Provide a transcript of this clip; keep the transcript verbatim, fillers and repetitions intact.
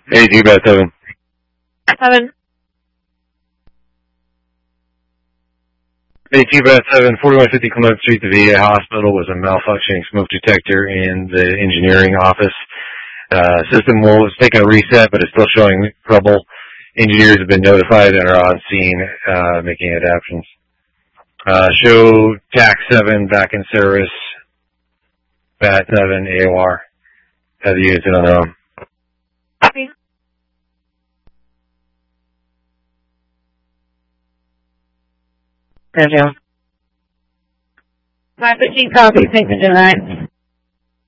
Hey, G B A T seven. Seven. Hey, G B A T seven, forty-one fifty Clement Street, the V A hospital was a malfunctioning smoke detector in the engineering office. Uh, system was taking a reset, but it's still showing trouble. Engineers have been notified and are on scene, uh, making adaptations. Uh, show T A C seven back in service. B A T seven, A O R. Have the units on their own. Copy. Gotcha. five fifteen copy, thanks for tonight.